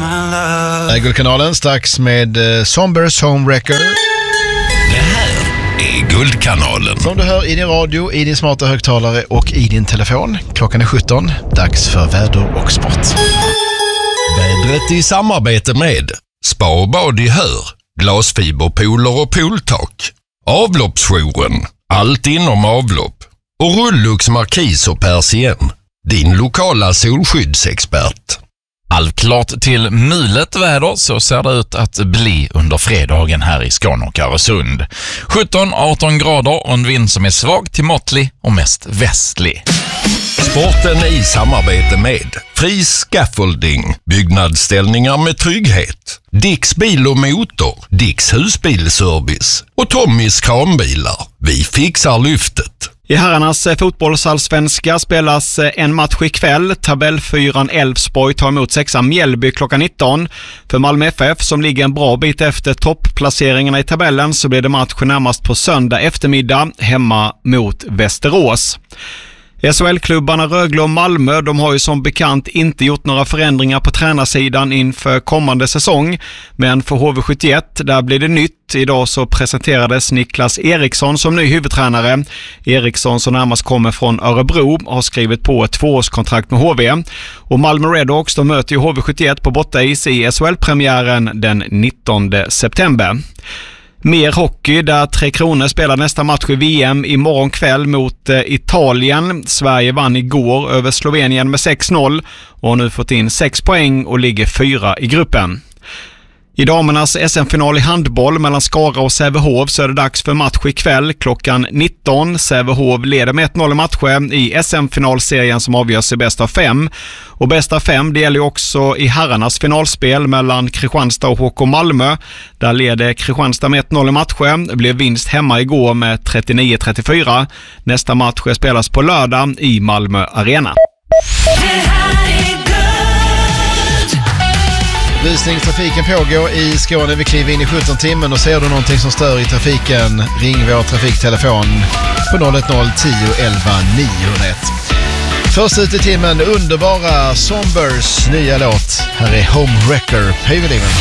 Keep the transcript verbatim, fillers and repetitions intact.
Guldkanalen strax med uh, Sombers Homewrecker. Det här är Guldkanalen. Som du hör i din radio, i din smarta högtalare och i din telefon. Klockan är sjutton, dags för väder och sport. Vädret i samarbete med Spa och bad i Hör, glasfiberpooler och pooltak, avloppsjouren, allt inom avlopp och Rullux Markis och Persien, din lokala solskyddsexpert. Allklart till mulet väder, så ser det ut att bli under fredagen här i Skåne och Öresund. sjutton arton grader och en vind som är svag till måttlig och mest västlig. Sporten i samarbete med Fri Scaffolding, byggnadsställningar med trygghet, Dicks bil och motor, Dicks husbilservice och Tommys kranbilar. Vi fixar lyftet. I herrarnas fotbollsallsvenska spelas en match ikväll. Tabellfyran Elfsborg tar emot sexan Mjällby klockan nitton. För Malmö F F, som ligger en bra bit efter toppplaceringarna i tabellen, så blir det match närmast på söndag eftermiddag hemma mot Västerås. S H L-klubbarna Rögle och Malmö, de har ju som bekant inte gjort några förändringar på tränarsidan inför kommande säsong. Men för H V sjuttioett, där blir det nytt. Idag så presenterades Niklas Eriksson som ny huvudtränare. Eriksson, som närmast kommer från Örebro, har skrivit på ett tvåårskontrakt med H V. Och Malmö Redhawks, de möter ju H V sjuttioett på bortais i S H L-premiären den nittonde september. Mer hockey, där Tre Kronor spelar nästa match i V M imorgon kväll mot eh, Italien. Sverige vann igår över Slovenien med sex noll och har nu fått in sex poäng och ligger fyra i gruppen. I damernas S M-final i handboll mellan Skara och Sävehof så är det dags för match ikväll klockan nitton. Sävehof leder med ett noll matcher i S M-finalserien som avgörs i bästa av fem. Och bästa fem, det gäller ju också i herrarnas finalspel mellan Kristianstad och H K Malmö. Där leder Kristianstad med ett noll matcher. Det blev vinst hemma igår med trettionio trettiofyra. Nästa match spelas på lördag i Malmö Arena. Visningstrafiken pågår i Skåne. Vi kliver in i sjutton timmen och ser du någonting som stör i trafiken, ring vår trafiktelefon på noll ett noll tio elva niohundraett. Först ut i timmen, underbara Sombers nya låt. Här är Homewrecker, Pavilion.